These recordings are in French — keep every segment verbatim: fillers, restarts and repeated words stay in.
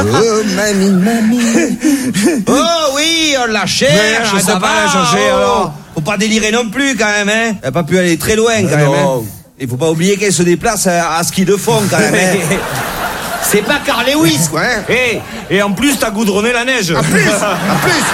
Oh, mamie, mamie. Oh oui, on la cherche, ça va la chercher, oh. Alors. Faut pas délirer non plus, quand même, hein. Elle a pas pu aller très loin, quand Mais même, non. hein. Il faut pas oublier qu'elle se déplace à, à ski de fond, quand même, hein. C'est pas Carl Lewis, quoi, hein. Et, et en plus, t'as goudronné la neige. En plus, en plus.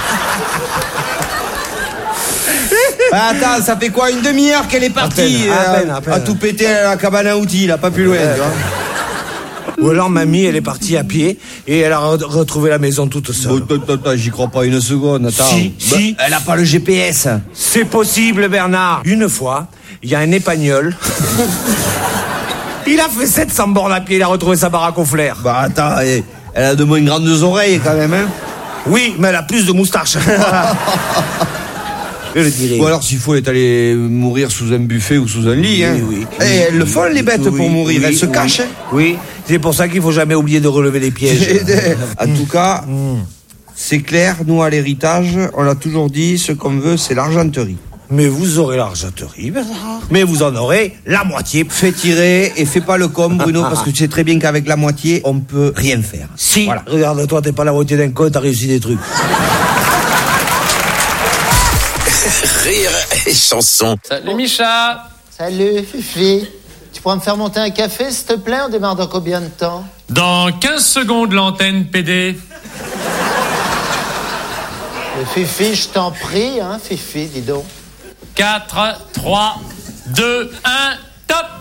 Ah, attends, ça fait quoi, une demi-heure qu'elle est partie À peine, à euh, peine, à peine. à tout péter à la cabane à outils, là, pas plus loin, tu vois. Ou alors, mamie, elle est partie à pied et elle a re- retrouvé la maison toute seule. Bon, attends, attends, j'y crois pas une seconde, attends. Si, Bah, si. Elle a pas le G P S. C'est possible, Bernard. Une fois, il y a un épagnol. Il a fait sept cents bornes à pied, il a retrouvé sa baraque au flair. Bah, attends, elle elle a de moins grandes oreilles, quand même, hein. Oui, mais elle a plus de moustache. Je le dirais. Ou alors, s'il faut, elle est allée mourir sous un buffet ou sous un lit, hein. Oui, oui. Eh, elles le font, les bêtes, Oui, pour mourir. oui, Elles se oui. cachent, hein. Oui, c'est pour ça qu'il faut jamais oublier de relever les pièges. En tout cas, c'est clair, nous, à l'héritage, on l'a toujours dit, ce qu'on veut, c'est l'argenterie. Mais vous aurez l'argenterie, Bernard. Mais vous en aurez la moitié. Fais tirer et fais pas le con, Bruno, parce que tu sais très bien qu'avec la moitié, on peut rien faire. Si, Voilà. regarde-toi, t'es pas la moitié d'un con, t'as réussi des trucs. Rire et chanson. Salut Micha. Salut, Fifi. Tu pourras me faire monter un café, s'il te plaît? On démarre dans combien de temps? Dans quinze secondes l'antenne P D. Mais Fifi, je t'en prie, hein, Fifi, dis donc. quatre, trois, deux, un, top.